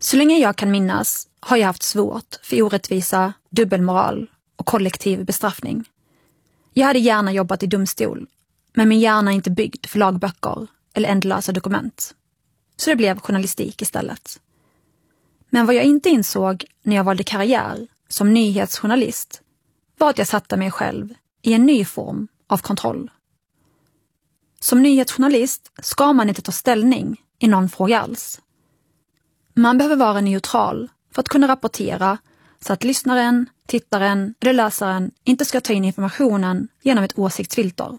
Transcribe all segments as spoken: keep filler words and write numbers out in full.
Så länge jag kan minnas har jag haft svårt för orättvisa, dubbelmoral och kollektiv bestraffning. Jag hade gärna jobbat i domstol, men min hjärna är inte byggd för lagböcker eller ändlösa dokument. Så det blev journalistik istället. Men vad jag inte insåg när jag valde karriär som nyhetsjournalist var att jag satte mig själv i en ny form av kontroll. Som nyhetsjournalist ska man inte ta ställning i någon fråga alls. Man behöver vara neutral för att kunna rapportera så att lyssnaren, tittaren eller läsaren inte ska ta in informationen genom ett åsiktsfilter.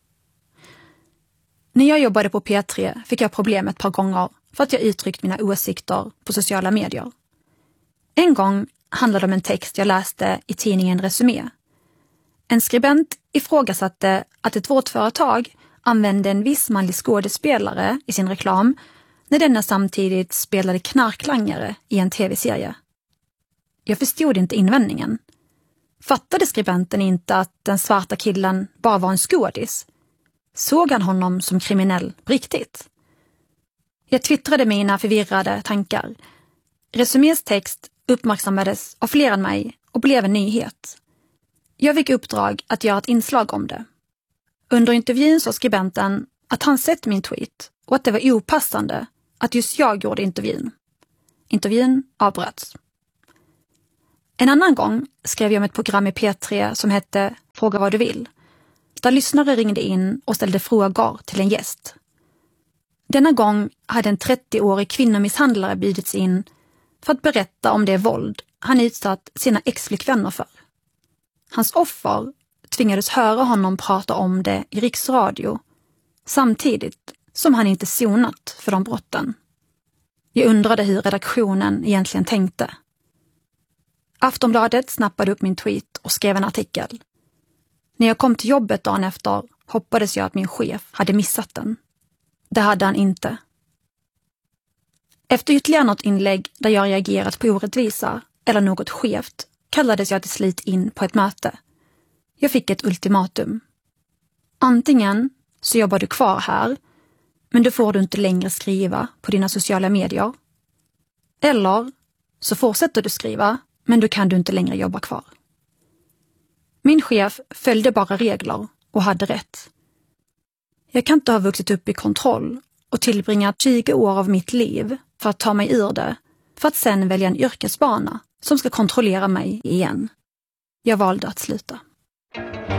När jag jobbade på P tre fick jag problem ett par gånger för att jag uttryckt mina åsikter på sociala medier. En gång handlade det om en text jag läste i tidningen Resumé. En skribent ifrågasatte att ett vårdföretag använde en viss manlig skådespelare i sin reklam när denna samtidigt spelade knarklangare i en tv-serie. Jag förstod inte invändningen. Fattade skribenten inte att den svarta killen bara var en skådis? Såg han honom som kriminell på riktigt? Jag twittrade mina förvirrade tankar. Resumés text uppmärksammades av fler än mig och blev en nyhet. Jag fick uppdrag att göra ett inslag om det. Under intervjun sa skribenten att han sett min tweet och att det var opassande att just jag gjorde intervjun. Intervjun avbröts. En annan gång skrev jag om ett program i P tre som hette Fråga vad du vill, där lyssnare ringde in och ställde frågor till en gäst. Denna gång hade en trettioårig kvinnomisshandlare bjudits in för att berätta om det våld han utsatt sina ex-flickvänner för. Hans offer tvingades höra honom prata om det i riksradio, samtidigt som han inte sonat för de brotten. Jag undrade hur redaktionen egentligen tänkte. Aftonbladet snappade upp min tweet och skrev en artikel. När jag kom till jobbet dagen efter hoppades jag att min chef hade missat den. Det hade han inte. Efter ytterligare något inlägg där jag reagerat på orättvisa eller något skevt kallades jag till slut in på ett möte. Jag fick ett ultimatum. Antingen så jobbar du kvar här, men då får du inte längre skriva på dina sociala medier. Eller så fortsätter du skriva, men då kan du inte längre jobba kvar. Min chef följde bara regler och hade rätt. Jag kan inte ha vuxit upp i kontroll och tillbringat tjugo år av mitt liv för att ta mig ur det, för att sen välja en yrkesbana som ska kontrollera mig igen. Jag valde att sluta.